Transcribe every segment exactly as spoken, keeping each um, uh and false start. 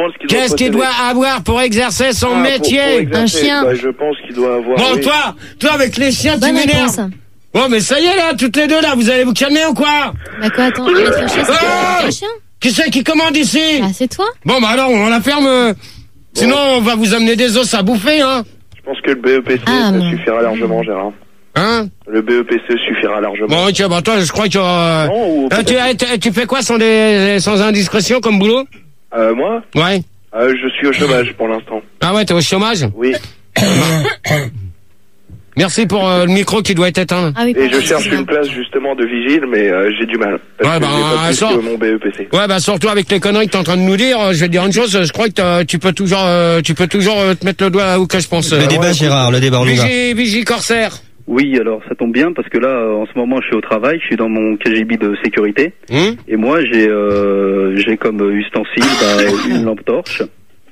Qu'est-ce qu'il doit avoir pour exercer son Ah, métier? pour- pour exercer, Un chien. bah, je pense qu'il doit avoir... Bon, oui. toi, toi avec les chiens, tu Bonne réponse. m'énerves. Bon, mais ça y est là, toutes les deux là, vous allez vous calmer ou quoi? Bah quoi, attends, maître chien, c'est Ah un chien? Qui c'est qui commande ici? Ah, c'est toi? Bon, bah alors, on la ferme. euh, Sinon, on va vous amener des os à bouffer, hein. Je pense que le B E P C, Ah, ça bon. suffira largement, Gérard. Hein? Le B E P C suffira largement. Bon, ok, bah toi, je crois que... Euh, Non, ou euh, tu, peut-être- euh, tu, tu fais quoi sans, des, sans indiscrétion comme boulot? Euh, moi Ouais. euh, Je suis au chômage pour l'instant. Ah ouais, t'es au chômage? Oui. Merci pour euh, le micro qui doit être éteint. Ah oui, Et je pardon, cherche c'est une place justement de vigile, mais euh, j'ai du mal. Parce Ouais, que bah, j'ai pas plus ça- que mon B E P C. Ouais, bah surtout avec les conneries que t'es en train de nous dire, euh, je vais te dire une chose, je crois que t'as- tu peux toujours, euh, tu peux toujours euh, te mettre le doigt là où que je pense. Le débat, Gérard, le débat, on y va. Vigie, Vigie Corsaire. Oui, alors ça tombe bien parce que là, euh, en ce moment, je suis au travail, je suis dans mon K G B de sécurité. Hum Et moi, j'ai euh, j'ai comme ustensile bah, une lampe torche.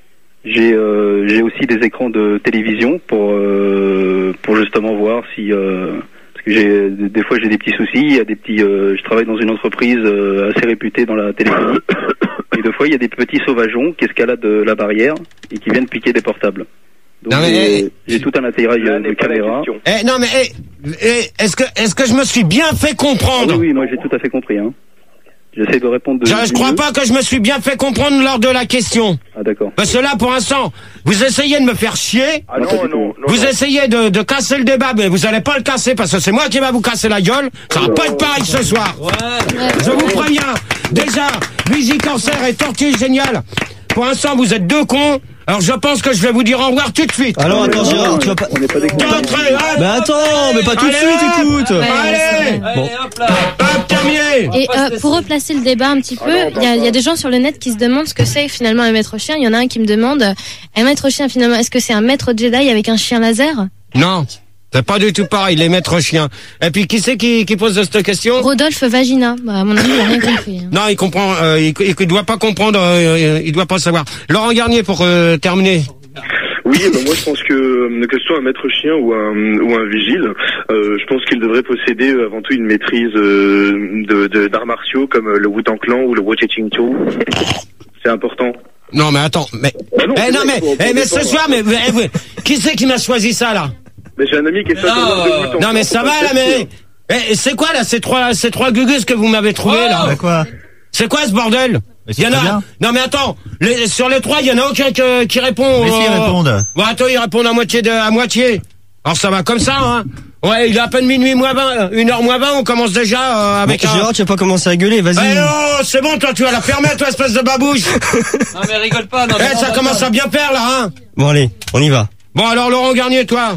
J'ai euh, j'ai aussi des écrans de télévision pour euh, pour justement voir si euh, parce que j'ai des fois j'ai des petits soucis, il y a des petits euh, je travaille dans une entreprise euh, assez réputée dans la téléphonie. Et des fois, il y a des petits sauvageons qui escaladent euh, la barrière et qui viennent piquer des portables. Donc Non, mais, j'ai eh, j'ai tout un atterrage Là de n'est pas la caméra. question. Eh, non mais, eh, eh, est-ce que, est-ce que je me suis bien fait Ah comprendre? oui, oui, moi j'ai tout à fait compris. Hein. J'essaie de répondre de. Je, je du crois mieux. pas que je me suis bien fait comprendre lors de la question. Ah d'accord. Parce que là, pour l'instant, vous essayez de me faire chier. Ah Non, pas non, du non, tout. non. Vous non. essayez de, de casser le débat, mais vous allez pas le casser parce que c'est moi qui va vous casser la gueule. Ça va pas être pareil ce soir. Je vous préviens. Déjà, Vigie Cancer et Tortue Génial. Pour l'instant, vous êtes deux cons. Alors je pense que je vais vous dire au revoir tout de suite. Alors, attends, Gérard, tu vas pas... On n'est pas des cons. D'entrée, hop. Mais attends, mais pas tout de Allez, suite, hop. écoute. Ouais, Allez, c'est Bon. hop là. hop, terminé. Et euh, pour replacer le débat un petit peu, il y, a, il y a des gens sur le net qui se demandent ce que c'est finalement un maître chien. Il y en a un qui me demande, euh, un maître chien finalement, est-ce que c'est un maître Jedi avec un chien laser? Non, c'est pas du tout pareil, les maîtres chiens. Et puis qui c'est qui, qui pose cette question? Rodolphe Vagina. Bah, à mon avis, il a rien compris. hein. Non, il comprend, euh, il, il doit pas comprendre, euh, il doit pas savoir. Laurent Garnier pour euh, terminer. Oui, bah moi je pense que euh, que ce soit un maître chien ou un ou un vigile, euh, je pense qu'il devrait posséder euh, avant tout une maîtrise euh, de de- d'arts martiaux comme euh, le Wu-Tang Clan ou le Wo-Ching-Chou. C'est important. Non mais attends, mais Bah non, eh c'est non vrai mais qu'il faut- eh, faut mais ce défendre. soir mais eh, vous- qui c'est qui m'a choisi ça là? Mais j'ai un ami qui est fan Non, de Wu-Tang Non Clan, mais faut ça pas va le là faire, mais eh, c'est quoi là ces trois ces trois gugus que vous m'avez trouvé là? Bah quoi? C'est quoi ce bordel? Mais c'est Il y en très a. bien. Non mais attends, les, sur les trois, il y en a aucun que- qui répond. Mais si, ils euh, répondent. Bon attends, ils répondent à moitié de, à moitié. Alors ça va comme ça, hein. Ouais, il est à peine minuit moins vingt, une heure moins vingt, on commence déjà euh, avec Bon, un. Gérard, tu vas pas commencer à gueuler, Eh vas-y. oh, c'est bon, toi tu vas la fermer, toi espèce de babouche. Non mais rigole pas. Non, Eh, mais ça non, commence non. à bien faire là, hein. Bon, allez, on y va. Bon alors Laurent Garnier, toi.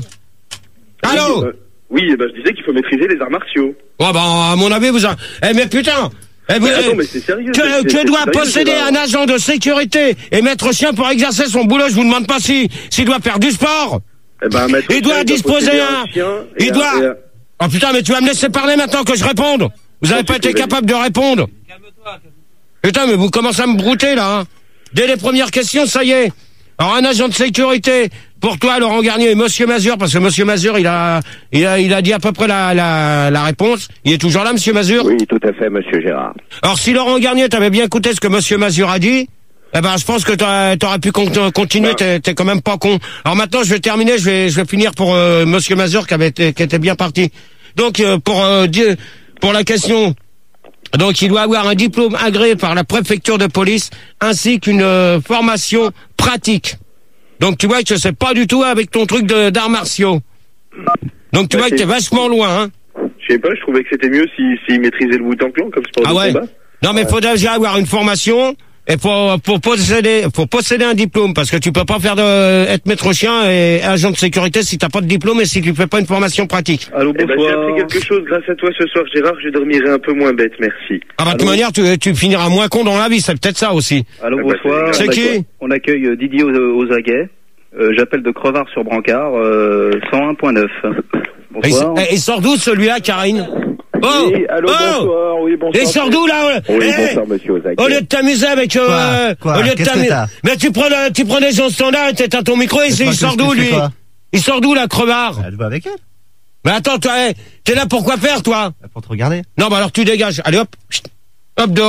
Allô. Euh, oui, eh ben, je disais qu'il faut maîtriser les arts martiaux. Bon bah à mon avis vous. a- Eh mais putain. Eh, vous- Mais attends, eh, mais c'est sérieux. Que, c'est- que c'est doit sérieux, posséder Gérard. un agent de sécurité et maître chien pour exercer son boulot? Je vous demande pas si s'il doit faire du sport. Eh ben, un maître Il chien, doit disposer posséder un. chien et Il un- doit. et un- Oh putain, mais tu vas me laisser parler maintenant que je réponde. Vous avez Non, pas tu été peux, vas-y. capable de répondre. Calme-toi. Putain, mais vous commencez à me brouter là. Hein. Dès les premières questions, ça y est. Alors un agent de sécurité. Pour toi, Laurent Garnier et Monsieur Mazur, parce que Monsieur Mazur, il a, il a, il a dit à peu près la, la, la réponse. Il est toujours là, Monsieur Mazur. Oui, tout à fait, monsieur Gérard. Alors si Laurent Garnier t'avait bien écouté ce que Monsieur Mazur a dit, eh ben je pense que t'aurais, t'aurais pu con- continuer. T'es, t'es quand même pas con. Alors maintenant, je vais terminer. Je vais, je vais finir pour euh, Monsieur Mazur qui avait, été, qui était bien parti. Donc euh, pour euh, dire, pour la question. Donc il doit avoir un diplôme agréé par la préfecture de police ainsi qu'une euh, formation pratique. Donc tu vois que c'est pas du tout avec ton truc de, d'arts martiaux. Donc tu Ouais, vois que c'est- t'es vachement loin, hein. Je sais pas, je trouvais que c'était mieux s'il si, s'il maîtrisait le Wu-Tang Clan comme sport Ah de ouais. combat. Non mais faut déjà avoir une formation et pour pour posséder faut posséder un diplôme parce que tu peux pas faire de être maître chien et agent de sécurité si t'as pas de diplôme et si tu fais pas une formation pratique. Allô, Eh ben, j'ai bonsoir. appris quelque chose grâce à toi ce soir, Gérard. Je dormirai un peu moins bête, merci. Ah bah de toute manière tu tu finiras moins con dans la vie, c'est peut-être ça aussi. Allô, Ah bah, bonsoir. c'est On qui accueille- On accueille euh, Didier aux, aux aguets. Euh, J'appelle de Crevard sur Brancard, euh, cent un point neuf. Et il, Bonsoir. et il sort d'où celui-là, Karine? Oh, Oui, allô, oh bonsoir, oui, bonsoir. Il sort d'où là? Oui, Eh, bonsoir, monsieur Ozak. Au lieu de t'amuser avec euh, Quoi Quoi au lieu de Qu'est-ce que t'amuser, t'as mais tu prends le- tu prends des gens standards et t'éteins ton micro et C'est c'est- pas il que sort je d'où fais lui? quoi Il sort d'où la crevard? Elle va avec elle. Mais attends, toi, eh, t'es là pour quoi faire toi? Pour te regarder. Non, bah alors tu dégages. Allez hop, chut, hop dehors.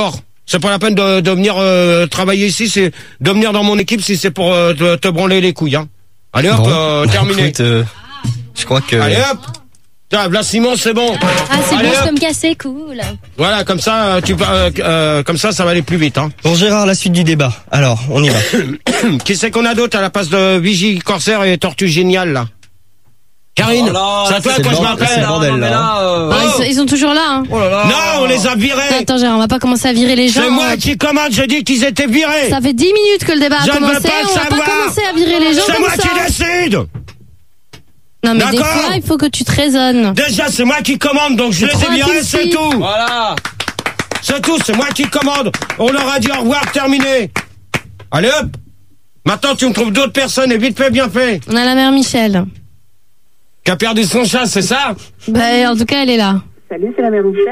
C'est pas la peine de, de venir euh, travailler ici, c'est de venir dans mon équipe si c'est pour euh, te, te branler les couilles. Hein. Allez hop, Bon. euh, Bah, terminé. écoute, euh, je crois que... Allez hop. Tiens, là Simon, c'est bon. Ah, c'est Allez, bon, hop. c'est comme cassé, cool. Voilà, comme ça, euh, tu euh, euh, comme ça, ça va aller plus vite. Hein. Bon, Gérard, la suite du débat. Alors, on y va. Qui c'est qu'on a d'autre à la place de Vigie, Corsaire et Tortue Géniale là? Karine, Oh là, c'est à toi c'est que le je bordel, c'est m'appelle. le bordel, Non, mais là. euh, Ah, ils, sont, ils sont toujours là, hein. Oh là là. Non, on les a virés. Attends, Gérard, on va pas commencer à virer les gens. C'est moi qui commande, j'ai dit qu'ils étaient virés. Ça fait dix minutes que le débat a Je ne veux commencé. pas le On va pas savoir. commencer à virer les gens C'est comme moi ça. qui décide. Non, mais des D'accord. fois, il faut que tu te raisonnes. Déjà, c'est moi qui commande, donc je les ai Trois virés, ici. c'est tout. Voilà. C'est tout, c'est moi qui commande. On leur a dit au revoir, terminé. Allez hop. Maintenant, tu me trouves d'autres personnes et vite fait, bien fait. On a la mère Michel. Qui a perdu son chat, c'est ça? Bah, en tout cas, elle est là. Salut, c'est la mère Michel.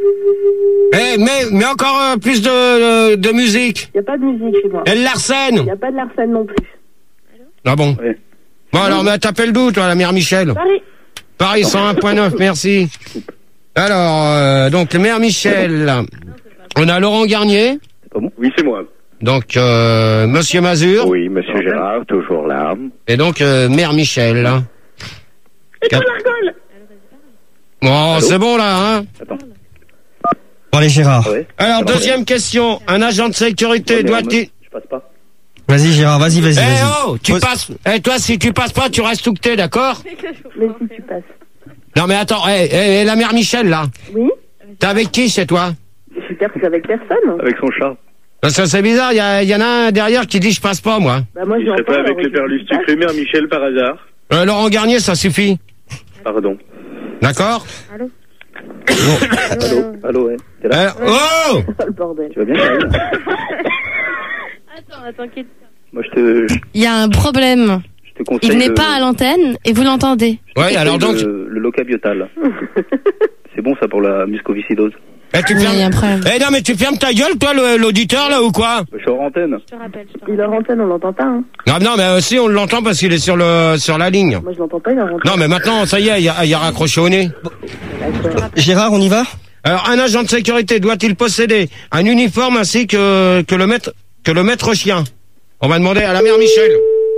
Eh, mais, mais encore euh, plus de, de, de musique. Il n'y a pas de musique chez moi. Elle Il l'arsène. n'y a pas de Larsen non plus. Ah bon? Ouais. Bon, alors, mais t'appelles d'où, toi, la mère Michel? Paris. Paris cent un point neuf, merci. Alors, euh, donc, mère Michel. On a Laurent Garnier. Oui, c'est moi. Donc, euh, Monsieur Mazur. Oui, monsieur Gérard, toujours là. Et donc, euh, mère Michel. Et toi, l'Argole. Bon, c'est bon, là, hein? Bon, allez, Gérard. Ouais. Alors, deuxième question. Un agent de sécurité Ouais, mais doit-il... Je passe pas. Vas-y, Gérard, vas-y, vas-y, Eh vas-y. oh, tu Pose- passes. Eh toi, si tu passes pas, tu restes où que t'es, d'accord? Mais si tu passes. Non mais attends, eh, eh, eh, la mère Michel là, Oui. t'es avec qui chez toi? Je suis perse avec personne. Avec son chat. Parce que c'est bizarre, il y, a- y en a un derrière qui dit je passe pas moi. Bah, moi, Il je serait pas avec les perlus perlus sucrés, mère Michel, par hasard. Euh, Laurent Garnier, ça suffit, Pardon. d'accord? Allô. Allô, allô, ouais. T'es là? Eh, oh Oh, le bordel. Tu vas bien, Karine? Attends, attends, quitte. Moi, je te, je, Il y a un problème. je te conseille. Il n'est le- pas à l'antenne et vous l'entendez. je te Ouais, conseille alors donc- Le, le locabiotal. C'est bon, ça, pour la muscoviscidose. Eh, tu Oui, fermes... il y a un problème. Eh non mais tu fermes ta gueule toi le- l'auditeur là ou quoi? Je suis hors antenne. Il est en antenne, on l'entend pas, hein. Non non mais aussi on l'entend parce qu'il est sur le sur la ligne. Moi, je l'entends pas, il est en antenne. Non mais maintenant ça y est, il y a, il y a raccroché au nez. Gérard, on y va? Alors un agent de sécurité doit-il posséder un uniforme ainsi que, que le maître que le maître chien? On va demander à la mère Michel.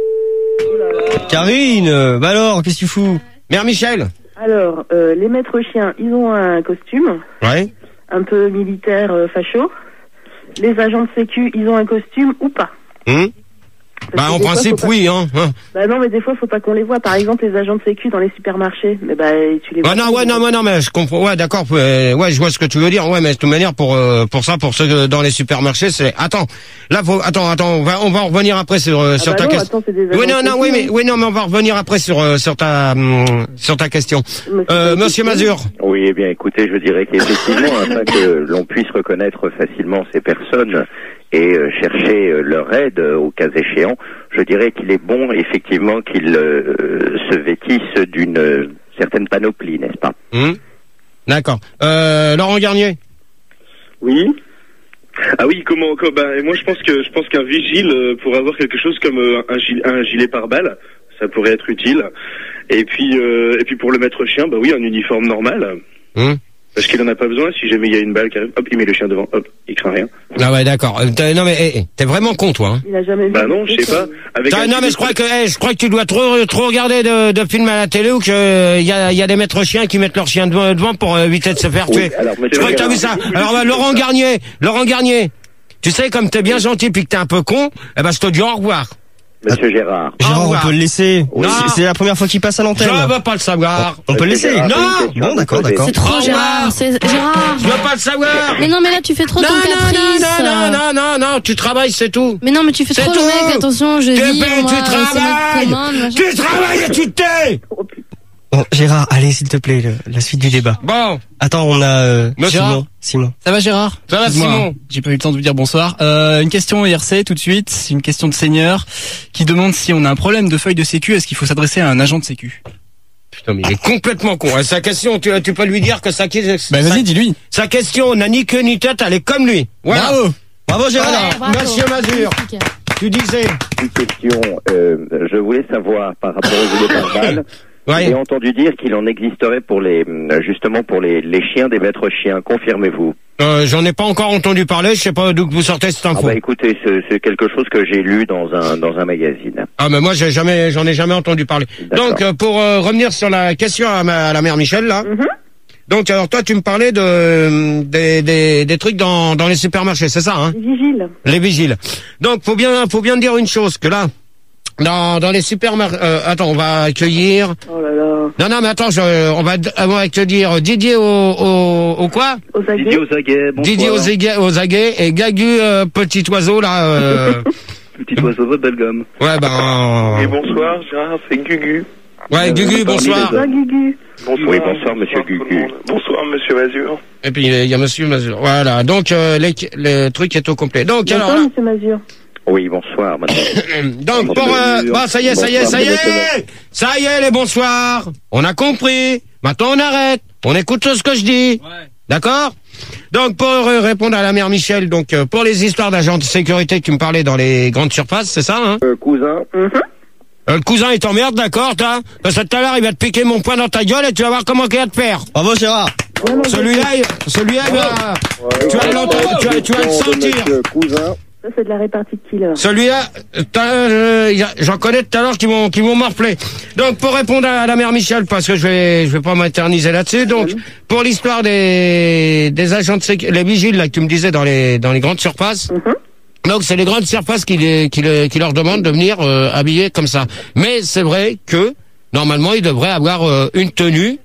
Karine, euh, bah alors, qu'est-ce que tu fous? Mère Michel. Alors, euh, les maîtres chiens, ils ont un costume, Ouais. un peu militaire euh, facho. Les agents de sécu, ils ont un costume ou pas. Hum Parce Bah que en des fois, principe faut pas- oui hein. hein. Bah non, mais des fois, faut pas qu'on les voit. Par exemple, les agents de sécu dans les supermarchés. Mais bah, tu les vois. Ouais non pas, ouais mais- non ouais non mais je comprends ouais d'accord euh, ouais je vois ce que tu veux dire ouais mais de toute manière pour euh, pour ça pour ceux que dans les supermarchés c'est attends là faut attends attends on va on va en revenir après sur euh, Ah sur bah ta non, question. attends, c'est des agents Oui non de non oui sécu, mais oui non mais on va revenir après sur euh, sur ta hum, sur ta question. Monsieur Euh, Sécu. Monsieur Mazur. Oui, eh bien, écoutez, je dirais qu'effectivement, afin que l'on puisse reconnaître facilement ces personnes et euh, chercher euh, leur aide euh, au cas échéant, je dirais qu'il est bon, effectivement, qu'ils euh, se vêtissent d'une euh, certaine panoplie, n'est-ce pas? Hum D'accord. Euh, Laurent Garnier. Oui. Ah oui, comment, comment bah, moi je pense que je pense qu'un vigile euh, pourrait avoir quelque chose comme euh, un, gilet, un gilet pare-balles, ça pourrait être utile. Et puis euh, et puis pour le maître chien, bah oui, un uniforme normal, Hum parce qu'il en a pas besoin. Si jamais il y a une balle qui arrive, hop, il met le chien devant, hop, il craint rien. Ah ouais d'accord. Euh, t'as- non mais eh, eh, t'es vraiment con toi. Hein. Il a jamais vu. Bah non, je sais pas. Avec Ah, un non mais gilet- je crois que eh, je crois que tu dois trop trop regarder de, de films à la télé ou que il y a il y a des maîtres chiens qui mettent leurs chiens devant, devant pour euh, éviter de se faire tuer. Oui, alors, Je monsieur crois que t'as vu Gérard, ça. Alors bah, Laurent Garnier, Laurent Garnier. Tu sais comme t'es bien gentil puis que t'es un peu con, eh ben je te dis au revoir. Monsieur Gérard. Au Gérard, on revoir. peut le laisser. Non. C'est- C'est la première fois qu'il passe à Je l'antenne. veux pas le savoir. On peut le laisser. Gérard, Non. j'ai une question à Bon, vous d'accord, poser. d'accord. C'est trop, Au revoir. Gérard. C'est Gérard. Je veux pas le savoir. Mais non, mais là, tu fais trop Non ton non caprice. non non non non non, tu travailles c'est tout. Mais non, mais tu fais C'est trop tout. le mec. Attention, je Tu, vis. fais- moi, tu c'est moi qui travailles. commande, machin. Tu travailles et tu te tais. Bon, Gérard, allez, s'il te plaît, le- la suite du débat. Bon, Attends, on a euh, Monsieur Simon. Simon. Ça va Gérard? Ça va, Excuse-moi, Simon j'ai pas eu le temps de vous dire bonsoir. Euh, une question I R C tout de suite, c'est une question de seigneur qui demande si on a un problème de feuille de sécu, est-ce qu'il faut s'adresser à un agent de sécu? putain mais il est complètement con. Hein. Sa question, tu, tu peux lui dire que sa, Bah sa, vas-y, dis-lui. sa question n'a ni queue ni tête, elle est comme lui. Voilà. Bravo. Bravo, Gérard. Voilà. Ouais, bravo. Monsieur Mazur. Magnifique. Tu disais. Une question, euh, je voulais savoir par rapport au gilet pare-balles, Ouais. J'ai entendu dire qu'il en existerait pour les, justement pour les, les chiens des maîtres chiens. Confirmez-vous? Euh, j'en ai pas encore entendu parler, je sais pas d'où vous sortez cette info. Ah bah écoutez, c'est, c'est quelque chose que j'ai lu dans un dans un magazine. Ah mais moi j'ai jamais, j'en ai jamais entendu parler. D'accord. Donc euh, pour euh, revenir sur la question à, ma, à la mère Michel là. Mhm. Donc alors toi tu me parlais de des des, des trucs dans dans les supermarchés, c'est ça hein? Vigile. Les vigiles. Donc faut bien faut bien dire une chose que là dans dans les supermarchés. Euh, attends, on va accueillir. Oh là là. Non non mais attends, je, on va on va accueillir Didier au au, au quoi? Aux Didier aguets. aux aguets, bonsoir. Didier aux aguets, aux aguets et Gagu euh, petit oiseau là. Euh, Petit oiseau, votre belle gomme. ouais ben. Et bonsoir, Gérard, c'est Gugu. Ouais Gugu bonsoir. Bonsoir, Gugu. Bonsoir. Oui, bonsoir, monsieur tout le Gugu. monde. Bonsoir, monsieur Mazur. Et puis il y a Monsieur Mazur. Voilà. Donc euh, les, le truc est au complet. Donc alors. Bonsoir, Là, monsieur Mazur. Oui, bonsoir, madame. donc pour euh, bah ça y est, ça y est, ça y est, ça y est les bonsoirs. On a compris. Maintenant on arrête. On écoute tout ce que je dis. Ouais. D'accord. Donc pour euh, répondre à la mère Michel, donc euh, pour les histoires d'agents de sécurité que tu me parlais dans les grandes surfaces, c'est ça hein? Euh, cousin, Mhm. Euh, le cousin il t'emmerde, d'accord, t'as? Parce que tout à l'heure il va te piquer mon poing dans ta gueule et tu vas voir comment il va te faire. Bravo Gérard. Ouais, non, Celui-là, il- celui-là, il va- tu vas l'entendre, tu vas, tu vas le sentir. cousin. Ça, c'est de la répartie de killer. Celui-là, t'as, euh, y a- j'en connais tout à l'heure qui vont, qui vont morfler. Donc, pour répondre à la mère Michel, parce que je vais, je vais pas m'éterniser là-dessus. Donc, pour l'histoire des, des agents de sécurité, les vigiles, là, que tu me disais dans les, dans les grandes surfaces. Mhm. Donc, c'est les grandes surfaces qui, les, qui, les- qui leur demandent de venir, euh, habillés comme ça. Mais c'est vrai que, normalement, ils devraient avoir, euh, une tenue,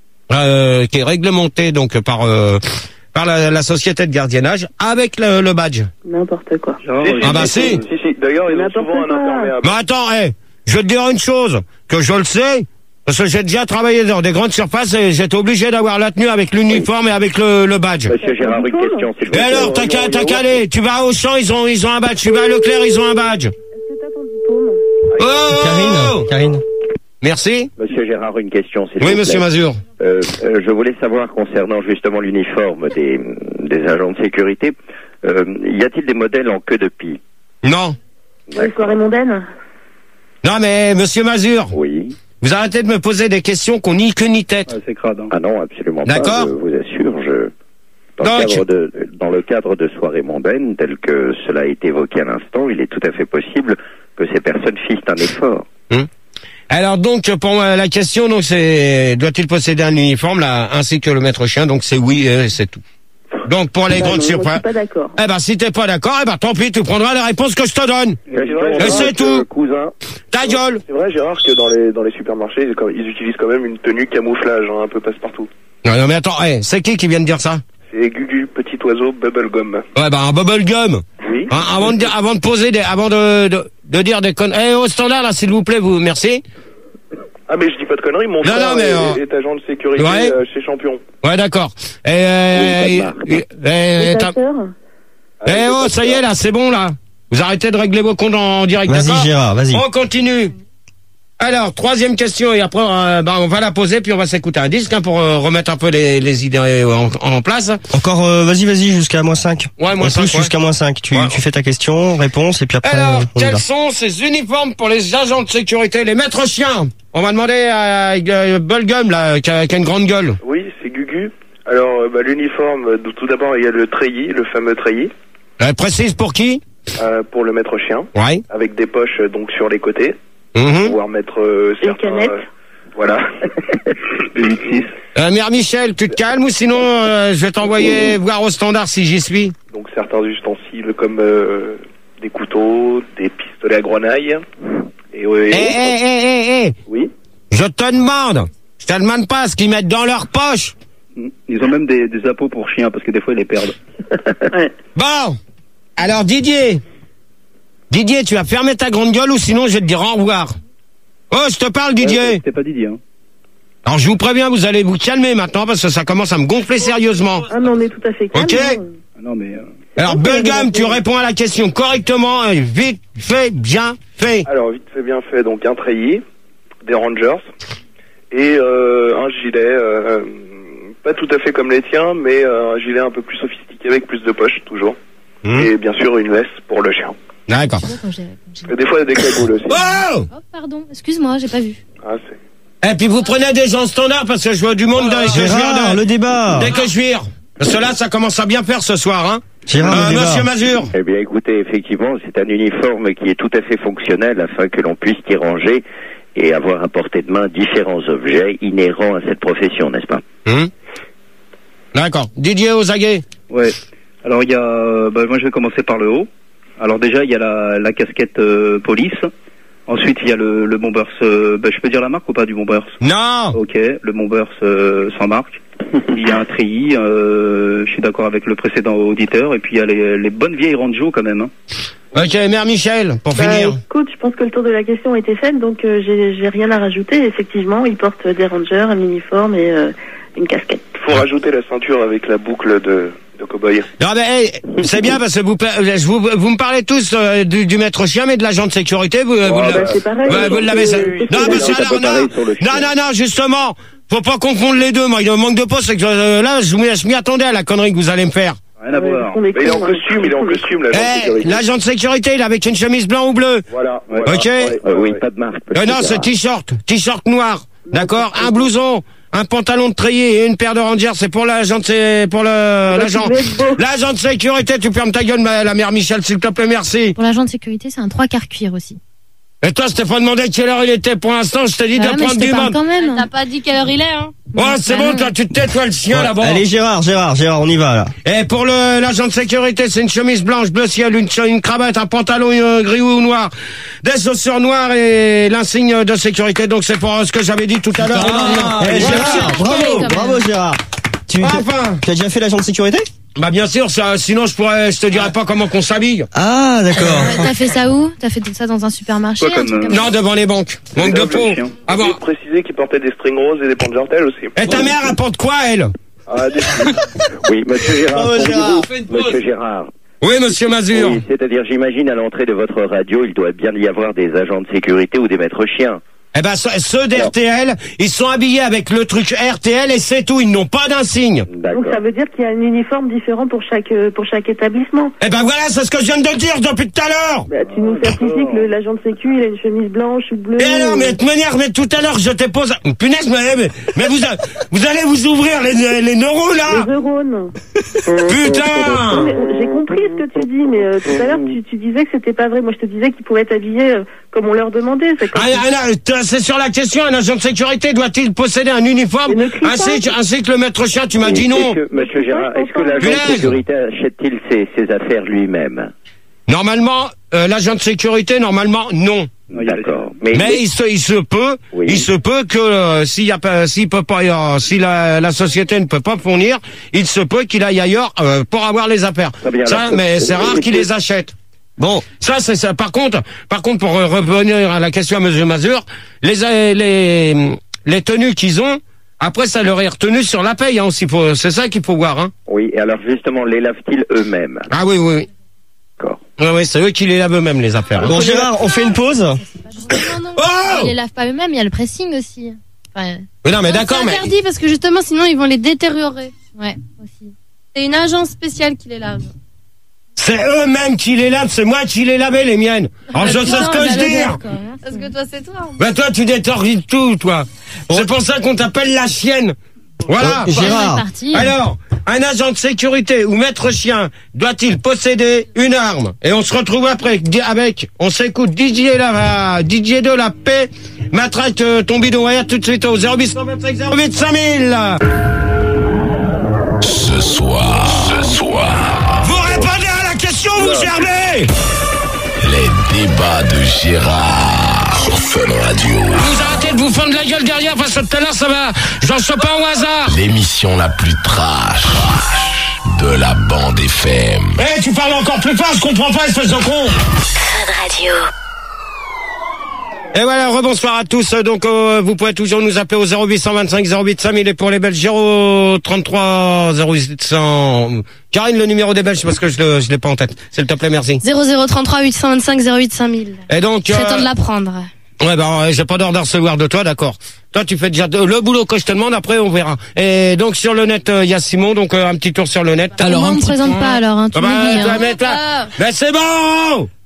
euh, qui est réglementée, donc, par, euh, par la, la société de gardiennage, avec le, le badge. N'importe quoi. Gérard, Ah bah si. Si, si, d'ailleurs, ils ont N'importe souvent un quoi. imperméable. Mais attends, hé, je vais te dire une chose, que je le sais, parce que j'ai déjà travaillé dans des grandes surfaces et j'étais obligé d'avoir la tenue avec l'uniforme et avec le, le badge. Monsieur Gérard, une question, s'il vous Et plaît. alors, t'as qu'à, t'as qu'à aller, tu vas au champ, ils ont, ils ont un badge, tu vas à Leclerc, ils ont un badge. Est-ce que t'as ton diplôme? Oh, oh, oh. Karine, Karine. Merci. Monsieur Gérard, une question, s'il Oui, vous plaît. monsieur Mazur. Euh, euh, je voulais savoir concernant justement l'uniforme des, des agents de sécurité, euh, y a-t-il des modèles en queue de pie? Non. Les soirées mondaines? Non, mais, monsieur Mazur, Oui. vous arrêtez de me poser des questions qu'on n'y que ni tête. Ah, c'est crade. Hein. Ah non, absolument pas. D'accord. Je vous assure, je... Dans, le Donc- cadre de, dans le cadre de soirées mondaines, tel que cela a été évoqué à l'instant, il est tout à fait possible que ces personnes fissent un effort. Alors donc pour moi, la question donc c'est doit-il posséder un uniforme là ainsi que le maître chien, donc c'est oui et c'est tout. Donc pour les Bah, grandes non, moi, je surfaces. suis pas d'accord. Eh ben si t'es pas d'accord, eh ben tant pis, tu prendras la réponse que je te donne. vrai, Et c'est tout. Cousin. Ta gueule. C'est vrai, Gérard, que dans les, dans les supermarchés, ils, ils utilisent quand même une tenue camouflage, hein, un peu passe-partout. Non, non mais attends, eh, c'est qui qui vient de dire ça? C'est Gugu, petit oiseau, bubblegum. Ouais ben un bubblegum. Oui. Hein, avant de dire, avant de poser des, avant de de, de dire des connes. Eh au standard là s'il vous plaît, vous merci. Ah, mais je dis pas de conneries, mon Non, frère non, mais, est, euh, est agent de sécurité ouais. euh, chez Champion. Ouais d'accord. Et euh, Oui, et- ça marche. et- et- Et t'as- ta sœur? eh oh ça y est là, c'est bon là. Vous arrêtez de régler vos comptes en direct. Vas-y d'accord Gérard, vas-y. On continue. Alors, troisième question, et après, euh, bah, on va la poser, puis on va s'écouter un disque hein, pour euh, remettre un peu les, les idées euh, en, en place. Encore, euh, vas-y, vas-y, jusqu'à moins cinq. Ouais, moins On cinq, pousse ouais. jusqu'à moins cinq. Tu, Ouais. tu fais ta question, réponse, et puis après, Alors, euh, on y quels va. sont ces uniformes pour les agents de sécurité, les maîtres chiens? On va demander à euh, Bubblegum, là, qui a, qui a une grande gueule. Oui, c'est Gugu. Alors, euh, bah, l'uniforme, euh, tout d'abord, il y a le treillis, le fameux treillis, Euh, précise pour qui? euh, pour le maître chien, Ouais. avec des poches euh, donc sur les côtés, Mhm. pouvoir mettre euh, Une certains... canette. euh, voilà. Le huit six. Euh, Mère Michel, tu te calmes ou sinon euh, je vais t'envoyer voir au standard si j'y suis. Donc certains ustensiles comme euh, des couteaux, des pistolets à grenaille. Et oui. Eh, eh, eh, eh, eh, Oui. je te demande. Je te demande pas ce qu'ils mettent dans leur poche. Ils ont même des, des appos pour chiens parce que des fois ils les perdent. Ouais. Bon, alors Didier, Didier, tu vas fermer ta grande gueule ou sinon je vais te dire au revoir. Oh, je te parle Didier. Ouais, C'était pas Didier. Hein. Alors je vous préviens, vous allez vous calmer maintenant parce que ça commence à me gonfler sérieusement. Ah, mais on est tout à fait calme. Ok. hein. Ah non mais. Euh... Alors Bubblegum, tu réponds à la question correctement, et vite fait, bien fait. Alors vite fait bien fait, donc un treillis, des Rangers et euh, un gilet, euh, pas tout à fait comme les tiens, mais euh, un gilet un peu plus sophistiqué avec plus de poches toujours. Mmh. Et bien sûr une laisse pour le chien. D'accord. Tu vois, quand j'ai- quand j'ai- Et des fois il y a des cagoules aussi. Oh, Oh, pardon, excuse-moi, j'ai pas vu. Ah, c'est... Et puis vous prenez des gens standards parce que je vois du monde dès que je Gérard, vire. de- le débat. Dès que je vire. Parce que là, ça commence à bien faire ce soir, hein. Gérard, Euh, le débat. Monsieur Mazur. Eh bien, écoutez, effectivement, c'est un uniforme qui est tout à fait fonctionnel afin que l'on puisse y ranger et avoir à portée de main différents objets inhérents à cette profession, n'est-ce pas? Hum. D'accord. Didier Ozaguet. Ouais. Alors il y a, bah, moi je vais commencer par le haut. Alors déjà il y a la, la casquette euh, police. Ensuite il y a le, le bombers. Euh, bah, je peux dire la marque ou pas du bombers? Non. Ok, le bombers euh, sans marque. Il y a un treillis. Euh, je suis d'accord avec le précédent auditeur. Et puis il y a les, les bonnes vieilles Ranjo quand même. Hein. Ok, Mère Michel, pour Bah, finir. écoute, je pense que le tour de la question a été fait, donc euh, j'ai j'ai rien à rajouter. Effectivement, ils portent des rangers, un uniforme et euh, une casquette. Faut rajouter la ceinture avec la boucle de, de cow-boy. Non, mais hey, c'est bien parce que vous, je vous, vous me parlez tous euh, du, du maître chien, mais de l'agent de sécurité, vous, vous, bah, le- c'est pareil. ouais, vous donc, l'avez. ça- euh, Non, c'est mais pareil. ça, c'est non, pas pareil non, sur le chien. non, non, non, justement, faut pas confondre les deux. Moi, il y a un manque de poste, c'est que euh, là, je m'y je m'y attendais à la connerie que vous allez me faire. Rien à Ouais, voir. on est Mais il est en cons, hein. costume, il est en costume, l'agent de Eh, sécurité. l'agent de sécurité, il est avec une chemise blanc ou bleu. Voilà. Ouais. voilà. Ok. Ouais, Euh, oui, ouais. pas de marque. Euh, non, Gérard. c'est t-shirt, t-shirt noir, d'accord, un blouson, un pantalon de treillis et une paire de rangers, c'est pour l'agent de sé- pour le l'agent, tu devais être beau. l'agent de sécurité. Tu fermes ta gueule, ma- la mère Michel, s'il te plaît, merci. Pour l'agent de sécurité, c'est un trois quarts cuir aussi. Et toi, je t'ai pas demandé quelle heure il était pour l'instant, je t'ai dit Ah, de mais je prendre te du parle monde. quand même. T'as pas dit quelle heure il est, hein? Oh, c'est Ah, bon, non. toi, tu te tais, toi, le chien, Ouais. là-bas. Allez, Gérard, Gérard, Gérard, on y va, là. Et pour le l'agent de sécurité, c'est une chemise blanche, bleu ciel, une, une cravate, un pantalon euh, gris ou noir, des chaussures noires et l'insigne de sécurité. Donc c'est pour euh, ce que j'avais dit tout à l'heure. Ah, Et Eh, voilà. Gérard, bravo, quand même. bravo, Gérard. Tu t'as Enfin. t'as déjà fait l'agent de sécurité? Bah bien sûr, ça, sinon je pourrais, je te dirais pas comment qu'on s'habille. Ah, d'accord. Ouais, T'as fait ça où? T'as fait ça dans un supermarché? Quoi, un truc comme, comme ça Non, devant les banques. Manque de Le peau. chien. Ah bon. J'ai précisé qu'il portait des strings roses et des pantes jartelles aussi. Et ta mère apporte quoi, elle? Ah, des... Oui, monsieur Gérard. Bravo, Gérard. pourriez-vous- Monsieur Gérard. Oui, monsieur Mazur. Oui, c'est-à-dire, j'imagine, à l'entrée de votre radio, il doit bien y avoir des agents de sécurité ou des maîtres chiens. Eh ben, ceux ceux d'R T L, ils sont habillés avec le truc R T L et c'est tout. Ils n'ont pas d'insigne. D'accord. Donc ça veut dire qu'il y a un uniforme différent pour chaque euh, pour chaque établissement. Eh ben voilà, c'est ce que je viens de dire depuis tout à l'heure. Bah, tu nous certifies que le- l'agent de sécu il a une chemise blanche ou bleue. Et alors, mais de toute manière, mais tout à l'heure, je te pose... Punaise, mais, mais, mais vous, a- vous allez vous ouvrir les, les neurones, là. Les neurones. Putain. Mais, euh, J'ai compris ce que tu dis, mais euh, tout à l'heure tu, tu disais que c'était pas vrai. Moi je te disais qu'ils pouvaient être habillés euh, comme on leur demandait. C'est comme Ah, ah, là, c'est sur la question, un agent de sécurité doit-il posséder un uniforme Mais ne crie ainsi, pas. ainsi que le maître chien? Tu m'as dit non. Est-ce que, monsieur Gérard, est-ce que l'agent Punaise. de sécurité achète-t-il ses, ses affaires lui-même? Normalement, euh, l'agent de sécurité, normalement, non. Non, il y a les- D'accord. Mais, Mais il se, il se peut, Oui. il se peut que euh, s'il y a pas, s'il peut pas, euh, si la, la société ne peut pas fournir, il se peut qu'il aille ailleurs euh, pour avoir les affaires. Très bien, Ça, alors, mais euh, c'est rare et- qu'il les achète. Bon, ça c'est ça. Par contre, par contre, pour euh, revenir à la question à Monsieur Mazur, les euh, les les tenues qu'ils ont, après ça leur est retenu sur la paye hein, aussi. Faut- C'est ça qu'il faut voir. Hein. oui, et alors justement, les lavent-ils eux-mêmes? Ah oui, oui, oui. D'accord. Oui, oui, c'est eux qui les lavent eux-mêmes les affaires. hein. Bon, Gérard, on fait une pause? Non, non. Oh Ils les lavent pas eux-mêmes, il y a le pressing aussi. Enfin, Mais non, mais Non, d'accord, c'est mais interdit parce que justement, sinon ils vont les détériorer. Ouais, aussi. C'est une agence spéciale qui les lave. c'est eux-mêmes qui les lavent. C'est moi qui les lavais les miennes. Alors je sais ce que je dis. Parce que toi, c'est toi. Ben toi, tu détordes tout, toi. C'est pour ça qu'on t'appelle la chienne. Voilà. Euh, Gérard. Parti. Alors, un agent de sécurité ou maître chien doit-il posséder une arme? Et on se retrouve après avec, on s'écoute Didier la, Didier de la paix, matraque euh, ton bidon air tout de suite au zéro huit deux cinq zéro huit cinq mille. Ce soir, ce soir, Vous répondez à la question, vous germez. les débats de Gérard sur Fun Radio. Vous arrêtez de vous fendre la gueule derrière parce que tout à l'heure ça va, j'en sais pas au hasard. L'émission la plus trash de la bande F M. Eh, tu parles encore plus fort, je comprends pas, espèce de con. Fun Radio. Et voilà, rebonsoir à tous. Donc, euh, vous pouvez toujours nous appeler au zéro huit deux cinq zéro huit cinq mille et pour les Belges, zéro trente-trois zéro huit cents. Karine, le numéro des Belges, parce que je le, je l'ai pas en tête. S'il te plaît, merci. zéro zéro trente-trois huit cent vingt-cinq zéro huit cinq mille. Et donc, C'est temps euh, de l'apprendre. ouais, ben, euh, j'ai pas d'ordre à recevoir de toi, d'accord. Toi, tu fais déjà de- le boulot que je te demande, après, on verra. Et donc, sur le net, il euh, y a Simon, donc, euh, un petit tour sur le net. Alors, Moi, un on me petit présente point. pas alors, hein, tu Ah bah, m'oublies. toi, Hein. mais toi- Ah. ben, c'est bon!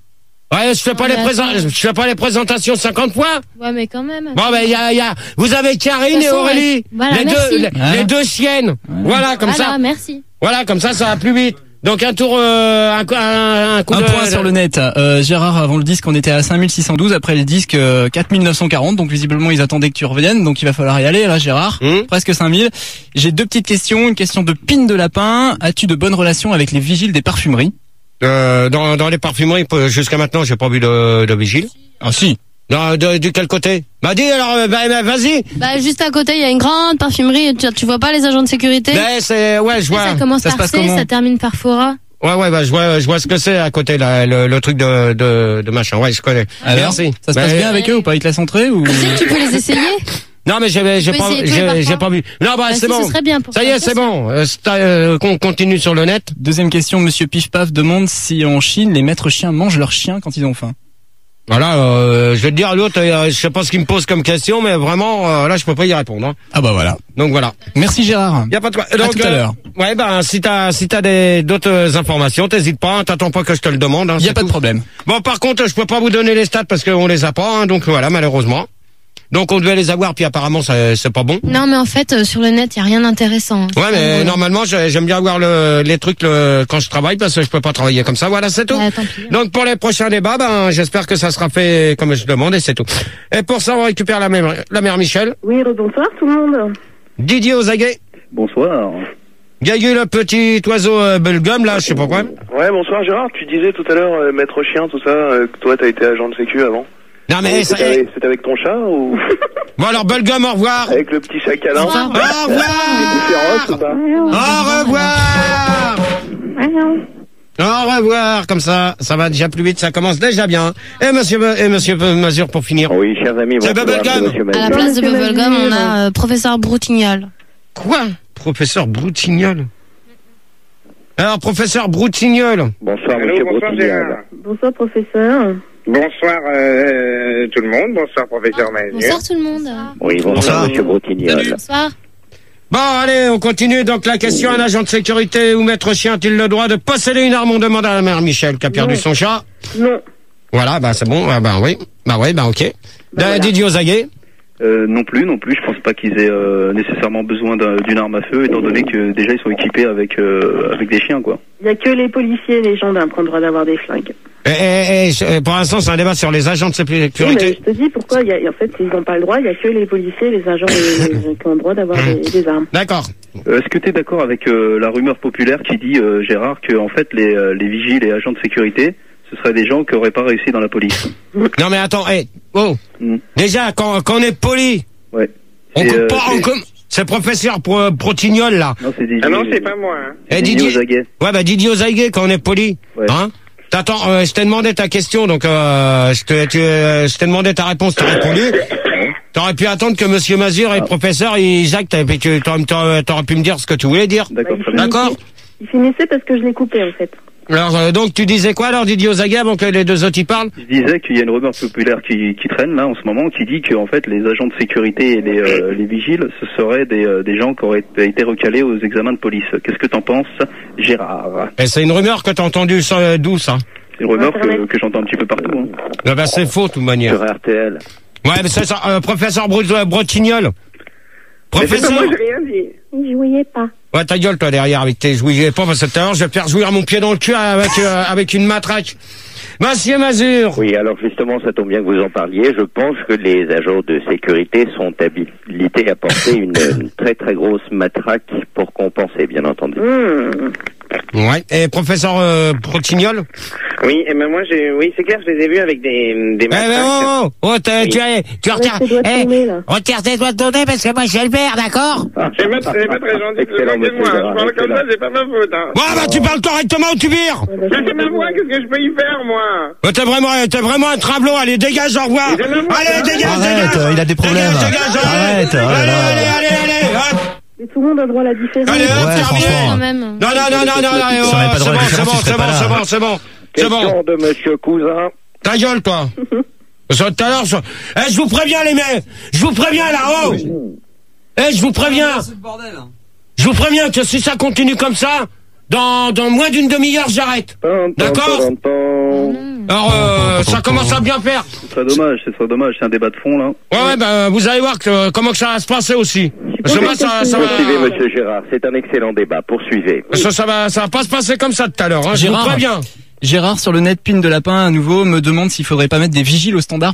Ouais, je fais pas Non, les mais présent... attends. je fais pas les présentations cinquante fois. Ouais, mais quand même. Bon, ben, il y a, il y a, vous avez Karine De toute et façon, Aurélie. ouais. Voilà, les merci. deux, les, Voilà. les deux chiennes. Voilà, comme voilà, ça. merci. Voilà, comme ça, ça va plus vite. Donc, un tour, euh, un, un, un coup Un de... point sur le net. Euh, Gérard, avant le disque, on était à cinq mille six cent douze. Après le disque, euh, quatre mille neuf cent quarante. Donc visiblement, ils attendaient que tu reviennes. Donc il va falloir y aller, là, Gérard. Hum. Presque cinq mille. J'ai deux petites questions. Une question de Pine de Lapin. As-tu de bonnes relations avec les vigiles des parfumeries? Euh, dans, dans les parfumeries, peu- jusqu'à maintenant, j'ai pas vu de, de vigile. Ah si. Non, de, du quel côté? Bah, dis, alors, euh, bah, bah, vas-y. Bah, juste à côté, il y a une grande parfumerie. Tu, tu vois pas les agents de sécurité? Ben, c'est, ouais, je vois. Ça commence Ça se par passe C, comment ça termine par Fora. Ouais, ouais, bah, je vois, je vois ce que c'est à côté, là, le, le truc de, de, de machin. Ouais, je connais. Alors, Merci. ça se passe Ben, bien avec eux ou pas? Ils te laissent entrer ou? Tu sais que tu peux les essayer? Non, mais j'ai, j'ai peux pas, essayer de jouer j'ai, parfois. j'ai pas vu. Non, bah, Bah, c'est si, bon. ce serait bien pour Ça y faire est, c'est ça. bon. Euh, c'est, euh, qu'on continue sur le net. Deuxième question, Monsieur Pif Paf demande si en Chine, les maîtres chiens mangent leurs chiens quand ils ont faim. Voilà, euh, je vais te dire, l'autre, euh, je sais pas ce qu'il me pose comme question, mais vraiment, euh, là, je peux pas y répondre. Hein. Ah bah voilà. Donc voilà. Merci Gérard. Y a pas de quoi. À Donc, tout à l'heure. Ouais, ben, si t'as, si t'as des, d'autres informations, t'hésites pas, hein, t'attends pas que je te le demande. Hein, Il y a c'est pas de tout. problème. Bon, par contre, je peux pas vous donner les stats parce qu'on les a pas, hein, donc voilà, malheureusement. Donc on devait les avoir, puis apparemment, ça, c'est pas bon. Non, mais en fait, euh, sur le net, il y a rien d'intéressant. Ouais, mais normalement, j'ai- j'aime bien avoir le, les trucs le, quand je travaille parce que je peux pas travailler comme ça. Voilà, c'est tout. Ouais, tant pis. Donc pour les prochains débats, ben j'espère que ça sera fait comme je demande et c'est tout. Et pour ça, on récupère la mère, la mère Michel, Oui, bonsoir tout le monde. Didier aux aguets, Bonsoir. Gagu le petit oiseau euh, bubblegum là, je sais pas quoi. Ouais, bonsoir Gérard, tu disais tout à l'heure, euh, maître chien, tout ça, euh, que toi t'as été agent de sécu avant. Non mais Et ça, C'était avec, c'était avec ton chat ou bon alors bubblegum, au revoir. avec le petit chat câlin? Au revoir. Féroce ou pas? Au revoir. Au revoir, comme ça, ça va déjà plus vite, ça commence déjà bien. Et monsieur, et monsieur Mazur pour finir. Oui, chers amis, C'est bonsoir, Bubblegum. monsieur À la Mazur. place de Monsieur Bubblegum, Mazur. on a euh, professeur Broutignol. Quoi? Professeur Broutignol. Alors, professeur Broutignol. Bonsoir, Allô, monsieur bonsoir, Brotignol. Gérard. Bonsoir professeur. Bonsoir euh, tout le monde, bonsoir professeur Mazur. Bonsoir tout le monde. Oui, bonsoir, Bonsoir. monsieur Brotignol. Bonsoir. Bon, allez, on continue. Donc, la question, un agent de sécurité ou maître chien a-t-il le droit de posséder une arme? On demande à la mère Michel qui a perdu Non. son chat. Non. Voilà, bah, c'est bon. Ah, bah, oui. Bah, oui, bah, ok. Bah, voilà. Didier aux aguets. Euh, non plus, non plus. Je pense pas qu'ils aient euh, nécessairement besoin d'un- d'une arme à feu, étant donné que déjà ils sont équipés avec euh, avec des chiens, quoi. Il y a que les policiers et les gendarmes qui ont le droit d'avoir des flingues. Et, et- et, pour l'instant, c'est un débat sur les agents de Oui, mais sécurité. je te dis pourquoi. Il y a, en fait, ils n'ont pas le droit. Il y a que les policiers et les agents les- qui ont le droit d'avoir des, des armes. D'accord. Euh, Est-ce que tu es d'accord avec euh, la rumeur populaire qui dit, euh, Gérard, que en fait les, euh, les vigiles et agents de sécurité, ce seraient des gens qui auraient pas réussi dans la police? Non, mais attends, hey, oh. Mm. Déjà, quand, quand on est poli, Ouais. on C'est, coupe euh, pas, on c'est- coupe. C'est professeur Pro- Protignol, là. Non, c'est Didier. Ah non, c'est pas moi. Hein. Eh, Didier Didier. aux aguets. Ouais, bah, Didier aux aguets, quand on est poli. Ouais. Hein? T'attends, euh, je t'ai demandé ta question, donc, euh, je t'ai, tu, euh, je t'ai demandé ta réponse, t'as répondu. T'aurais pu attendre que monsieur Mazur et le professeur, ils actent, et puis tu, t'aurais, t'aurais- t'aurais pu me dire ce que tu voulais dire. D'accord, Bah, très il bien. D'accord? Il finissait parce que je l'ai coupé en fait. Alors, euh, donc, tu disais quoi, alors, Didier aux aguets, avant que les deux autres y parlent? Je disais qu'il y a une rumeur populaire qui, qui traîne là en ce moment, qui dit que en fait les agents de sécurité et les, euh, les vigiles, ce seraient des, euh, des gens qui auraient été recalés aux examens de police. Qu'est-ce que t'en penses, Gérard? Et c'est une rumeur que t'as entendue, ça, euh, d'où, ça? C'est une rumeur que, Internet. que j'entends un petit peu partout. Hein. Ah bah, c'est faux, de toute manière. Sur R T L. Ouais, mais c'est ça, euh, professeur Brut- euh, Brotignol. Professeur. Moi j'ai rien dit. Il jouait pas. Ouais, ta gueule, toi, derrière, avec tes jouets. Pas parce que tout à l'heure, je vais faire jouir mon pied dans le cul avec, euh, avec une matraque. Monsieur Mazur. Oui, alors justement, ça tombe bien que vous en parliez. Je pense que les agents de sécurité sont habilités à porter une, une très très grosse matraque pour compenser, bien entendu. Mmh. Ouais. Et professeur euh, Brotignol. Oui, et ben moi j'ai, oui c'est clair, je les ai vus avec des des Eh ben, matraques. oh, oh, oh, t'as- tu as, tu retires, tes doigts de eh, tourner, là. retire tes doigts de tourner parce que moi, je suis le père, d'accord? C'est pas, c'est pas très gentil de se Excellent, moquer de moi. monsieur hein. Je parle comme Gérard, ça, c'est pas ma faute. Hein. Ouais, bah, tu parles correctement ou tu vires? Mais c'est ma voix, qu'est-ce que je peux y faire, moi? Oh, t'es vraiment, t'es vraiment un travelot. Allez, dégage, au revoir. Mais c'est ma voix, Allez, hein. dégage, Arrête, dégage. il a des problèmes. Dégage, dégage, Arrête, allez, oh là allez, là. allez, allez, allez, hop. Mais tout le monde a droit à la différence. Allez, hop, Ouais, terminé. franchement. Quand même. Non, non, non, non, non, non, Si on oh, avait pas c'est droit à bon, la c'est différence, bon, tu c'est serais bon, pas c'est là. bon, c'est bon, c'est bon. Question de monsieur Cousin. Ta gueule, toi. Parce que tout à l'heure, je... Eh, je vous préviens, les mecs. Je vous préviens, là-haut. Eh, je vous préviens. Je vous préviens que si ça continue comme ça, dans, dans moins d'une demi-heure, j'arrête. D'accord? Tan, tan, tan, tan. Alors, euh, ça commence à bien faire. Ce serait dommage, ce serait dommage, c'est un débat de fond là. Ouais, ouais, ben, vous allez voir que, euh, comment que ça va se passer aussi. Parce que moi, ça, ça va... Poursuivez, monsieur Gérard, c'est un excellent débat, poursuivez. Parce que ça va, ça va pas se passer comme ça tout à l'heure, hein, je vous Gérard. préviens. Gérard sur le net Pin de Lapin à nouveau me demande s'il faudrait pas mettre des vigiles au standard